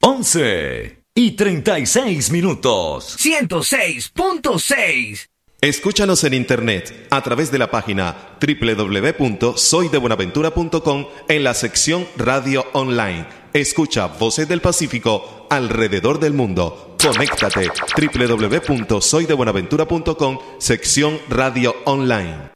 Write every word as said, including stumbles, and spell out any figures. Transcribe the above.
once y treinta y seis minutos. ciento seis punto seis. Escúchanos en internet a través de la página doble u doble u doble u punto soy de buenaventura punto com en la sección Radio Online. Escucha Voces del Pacífico alrededor del mundo. Conéctate doble u doble u doble u punto soy de buenaventura punto com, sección Radio Online.